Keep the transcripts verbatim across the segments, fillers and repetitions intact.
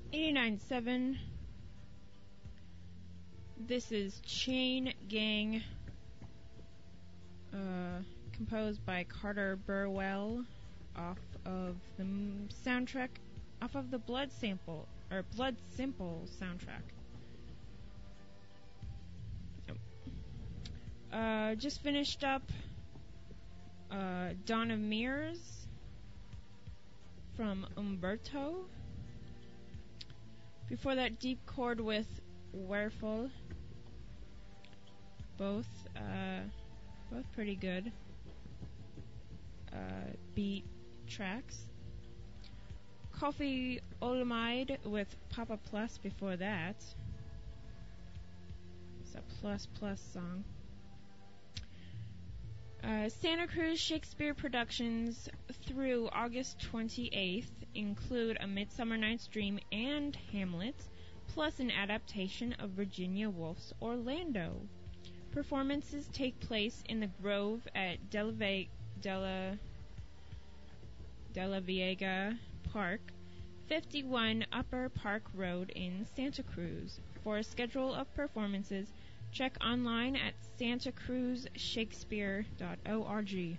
eighty-nine point seven. This is Chain Gang, uh, composed by Carter Burwell, off of the soundtrack, off of the Blood Sample, or Blood Simple soundtrack. Uh, just finished up uh, Dawn of Mirrors from Umberto. Before that, Deep Chord with Wereful. Both, uh, both pretty good uh, beat tracks. Coffee Olamide with Papa Plus before that. It's a plus plus song. Uh, Santa Cruz Shakespeare Productions through August twenty-eighth include A Midsummer Night's Dream and Hamlet, plus an adaptation of Virginia Woolf's Orlando. Performances take place in the Grove at Della, Ve- Della, Della Viega Park, fifty-one Upper Park Road in Santa Cruz. For a schedule of performances, check online at santa cruz shakespeare dot org.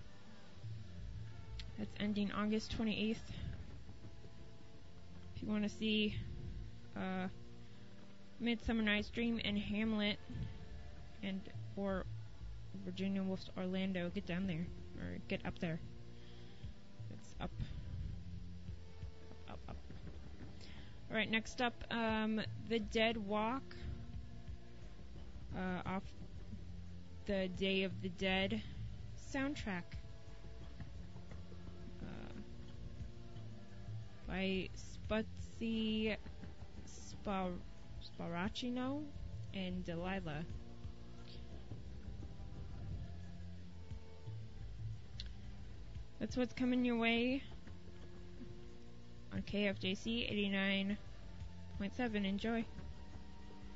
That's ending August twenty-eighth. If you want to see uh, Midsummer Night's Dream and Hamlet, and or Virginia Woolf's Orlando, get down there, or get up there. It's up. Up, up, up. Alright, next up, um, The Dead Walk. Uh, off the Day of the Dead soundtrack uh, by Spuzzi Spar- Sparacino and Delilah. That's what's coming your way on K F J C eighty-nine point seven. Enjoy.